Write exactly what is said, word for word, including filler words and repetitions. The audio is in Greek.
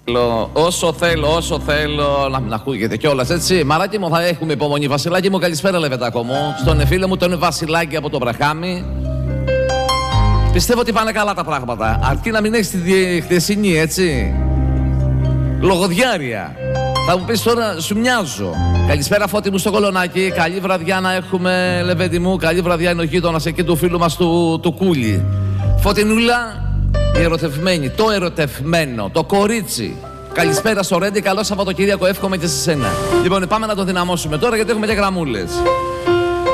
Όσο θέλω, όσο θέλω να μην ακούγεται κιόλας, έτσι. Μαράκι μου, θα έχουμε υπομονή. Βασιλάκι μου, καλησπέρα, λεβετάκο μου. Στον φίλο μου, τον Βασιλάκι από το Βραχάμι. Πιστεύω ότι πάνε καλά τα πράγματα. Αρκεί να μην έχεις τη χθεσινή, έτσι. Λογοδιάρεια. Θα μου πεις τώρα, σου μοιάζω. Καλησπέρα, Φώτη μου, στο Κολονάκι. Καλή βραδιά να έχουμε, Λεβέντη μου. Καλή βραδιά είναι ο γείτονας εκεί του φίλου μας του, του Κούλι. Φωτεινούλα, η ερωτευμένη, το ερωτευμένο, το κορίτσι. Καλησπέρα στο Ρέντι, καλό Σαββατοκύριακο, εύχομαι και σε σένα. Λοιπόν, πάμε να το δυναμώσουμε τώρα γιατί έχουμε και γραμμούλες.